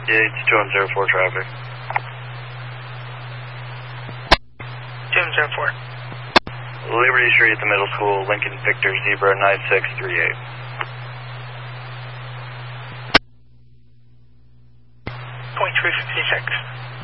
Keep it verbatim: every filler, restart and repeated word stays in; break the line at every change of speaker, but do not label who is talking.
Yeah, it's two one zero four traffic.
two one zero four.
Liberty Street at the middle school, Lincoln Victor Zebra nine six three eight.
Point three fifty-six.